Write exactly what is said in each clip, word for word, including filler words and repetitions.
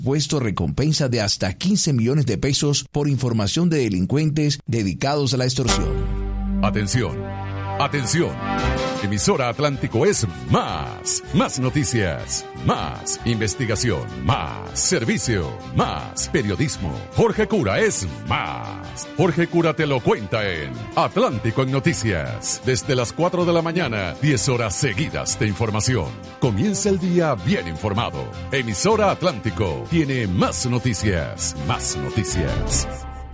puesto recompensa de hasta quince millones de pesos por información de delincuentes dedicados a la extorsión. Atención, atención. Emisora Atlántico es más, más noticias, más investigación, más servicio, más periodismo. Jorge Cura es más. Jorge Cura te lo cuenta en Atlántico en Noticias. Desde las cuatro de la mañana, diez horas seguidas de información. Comienza el día bien informado. Emisora Atlántico tiene más noticias, más noticias.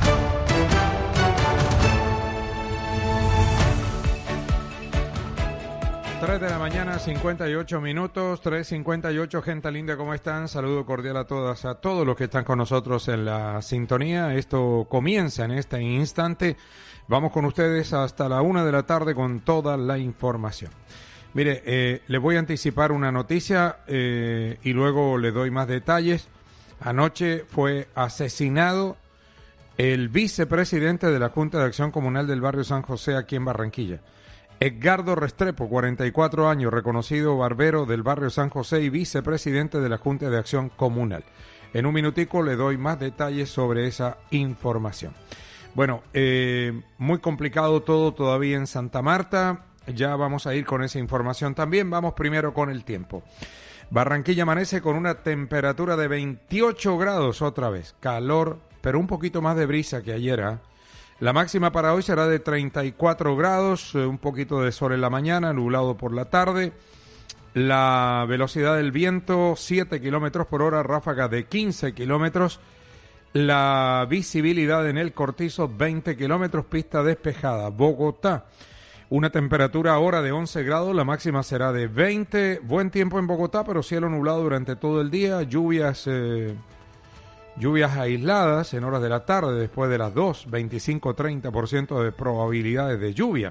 tres de la mañana, cincuenta y ocho minutos, tres cincuenta y ocho, gente linda, ¿cómo están? Saludo cordial a todas, a todos los que están con nosotros en la sintonía. Esto comienza en este instante. Vamos con ustedes hasta la una de la tarde con toda la información. Mire, eh, les voy a anticipar una noticia eh, y luego le doy más detalles. Anoche fue asesinado el vicepresidente de la Junta de Acción Comunal del barrio San José aquí en Barranquilla. Edgardo Restrepo, cuarenta y cuatro años, reconocido barbero del barrio San José y vicepresidente de la Junta de Acción Comunal. En un minutico le doy más detalles sobre esa información. Bueno, eh, muy complicado todo todavía en Santa Marta. Ya vamos a ir con esa información también. Vamos primero con el tiempo. Barranquilla amanece con una temperatura de veintiocho grados otra vez. Calor, pero un poquito más de brisa que ayer, ¿eh? La máxima para hoy será de treinta y cuatro grados, eh, un poquito de sol en la mañana, nublado por la tarde. La velocidad del viento, siete kilómetros por hora, ráfaga de quince kilómetros. La visibilidad en el Cortizo, veinte kilómetros, pista despejada. Bogotá, una temperatura ahora de once grados, la máxima será de veinte. Buen tiempo en Bogotá, pero cielo nublado durante todo el día, lluvias... Eh, Lluvias aisladas en horas de la tarde, después de las dos, veinticinco a treinta por ciento de probabilidades de lluvia.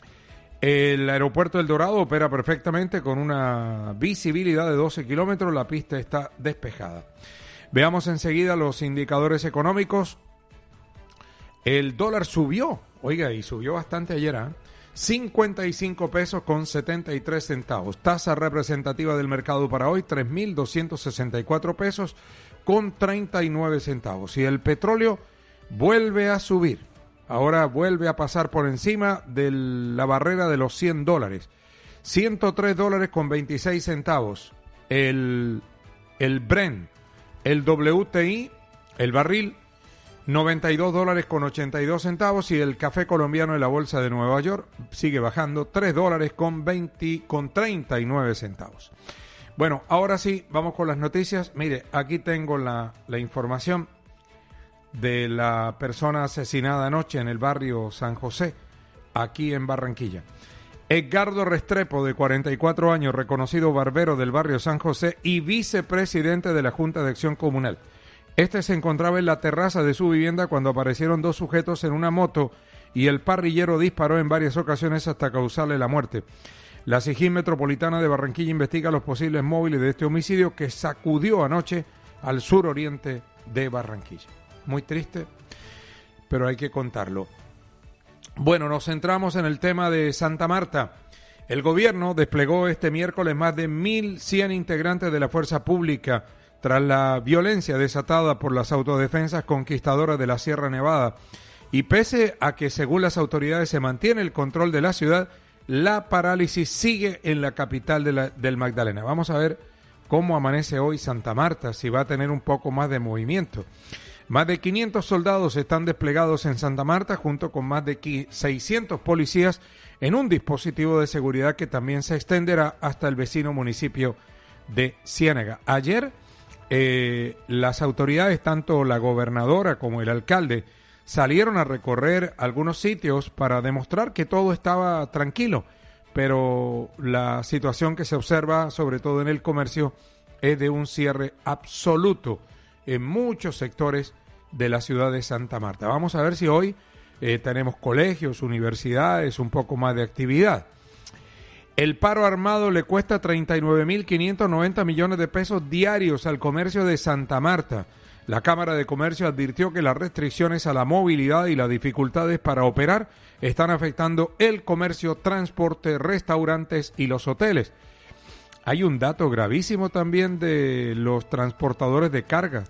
El aeropuerto del Dorado opera perfectamente con una visibilidad de doce kilómetros, la pista está despejada. Veamos enseguida los indicadores económicos. El dólar subió, oiga, y subió bastante ayer, ¿eh? cincuenta y cinco pesos con setenta y tres centavos. Tasa representativa del mercado para hoy, tres mil doscientos sesenta y cuatro pesos con treinta y nueve centavos. Y el petróleo vuelve a subir. Ahora vuelve a pasar por encima de la barrera de los cien dólares. ciento tres dólares con veintiséis centavos. El, el Brent, el W T I, el barril, noventa y dos dólares con ochenta y dos centavos. Y el café colombiano de la bolsa de Nueva York sigue bajando, tres dólares con veinte, con treinta y nueve centavos. Bueno, ahora sí, vamos con las noticias. Mire, aquí tengo la, la información de la persona asesinada anoche en el barrio San José, aquí en Barranquilla. Edgardo Restrepo, de cuarenta y cuatro años, reconocido barbero del barrio San José y vicepresidente de la Junta de Acción Comunal. Este se encontraba en la terraza de su vivienda cuando aparecieron dos sujetos en una moto y el parrillero disparó en varias ocasiones hasta causarle la muerte. La C I G I N Metropolitana de Barranquilla investiga los posibles móviles de este homicidio que sacudió anoche al suroriente de Barranquilla. Muy triste, pero hay que contarlo. Bueno, nos centramos en el tema de Santa Marta. El gobierno desplegó este miércoles más de mil cien integrantes de la fuerza pública tras la violencia desatada por las autodefensas conquistadoras de la Sierra Nevada. Y pese a que, según las autoridades, se mantiene el control de la ciudad, la parálisis sigue en la capital de la, del Magdalena. Vamos a ver cómo amanece hoy Santa Marta, si va a tener un poco más de movimiento. Más de quinientos soldados están desplegados en Santa Marta, junto con más de seiscientos policías, en un dispositivo de seguridad que también se extenderá hasta el vecino municipio de Ciénaga. Ayer, eh, las autoridades, tanto la gobernadora como el alcalde, salieron a recorrer algunos sitios para demostrar que todo estaba tranquilo, pero la situación que se observa, sobre todo en el comercio, es de un cierre absoluto en muchos sectores de la ciudad de Santa Marta. Vamos a ver si hoy eh, tenemos colegios, universidades, un poco más de actividad. El paro armado le cuesta treinta y nueve mil quinientos noventa millones de pesos diarios al comercio de Santa Marta. La Cámara de Comercio advirtió que las restricciones a la movilidad y las dificultades para operar están afectando el comercio, transporte, restaurantes y los hoteles. hay un dato gravísimo también de los transportadores de carga.